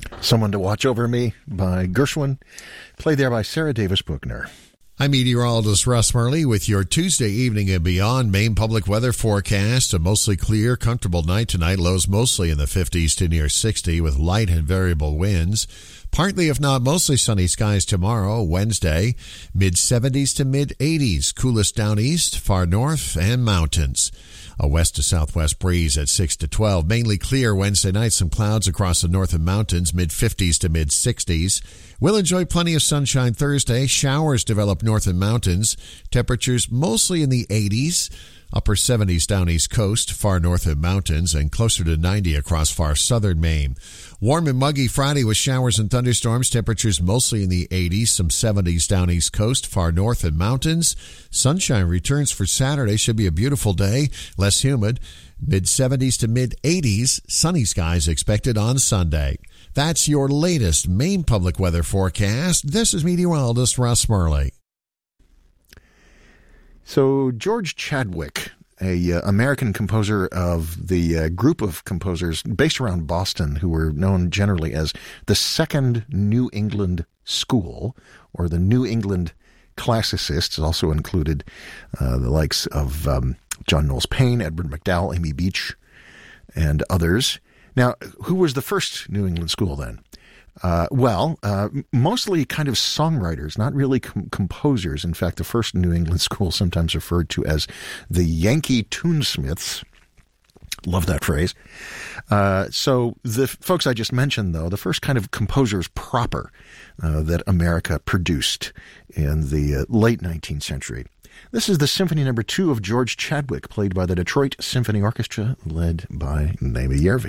Someone to Watch Over Me by Gershwin, played there by Sarah Davis Buchner. I'm meteorologist Russ Murley with your Tuesday evening and beyond Maine public weather forecast. A mostly clear, comfortable night tonight. Lows mostly in the 50s to near 60 with light and variable winds. Partly, if not mostly sunny skies tomorrow, Wednesday. Mid-70s to mid-80s. Coolest down east, far north, and mountains. A west to southwest breeze at 6 to 12. Mainly clear Wednesday night. Some clouds across the north and mountains. Mid-50s to mid-60s. We'll enjoy plenty of sunshine Thursday. Showers develop north and mountains. Temperatures mostly in the 80s. Upper 70s down east coast, far north and mountains, and closer to 90 across far southern Maine. Warm and muggy Friday with showers and thunderstorms. Temperatures mostly in the 80s, some 70s down east coast, far north and mountains. Sunshine returns for Saturday. Should be a beautiful day, less humid. Mid-70s to mid-80s. Sunny skies expected on Sunday. That's your latest Maine public weather forecast. This is meteorologist Russ Murley. So George Chadwick, a American composer of the group of composers based around Boston who were known generally as the Second New England School, or the New England Classicists, also included the likes of John Knowles Paine, Edward MacDowell, Amy Beach, and others. Now, who was the first New England School then? Mostly kind of songwriters, not really composers. In fact, the first New England School sometimes referred to as the Yankee Tunesmiths. Love that phrase. So the folks I just mentioned, though, the first kind of composers proper that America produced in the late 19th century. This is the Symphony No. 2 of George Chadwick, played by the Detroit Symphony Orchestra, led by Naomi Yervi.